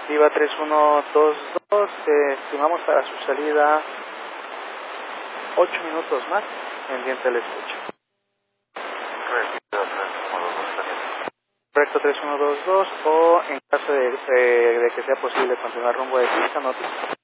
Viva 3122, estimamos para su salida 8 minutos más, pendiente del escucha. Correcto, 3122, o en caso de que sea posible continuar rumbo de pista, no